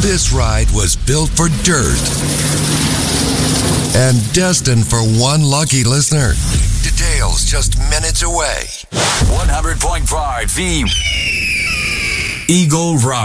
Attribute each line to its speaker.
Speaker 1: This ride was built for dirt and destined for one lucky listener. Details just minutes away.
Speaker 2: 100.5 The Eagle Rock.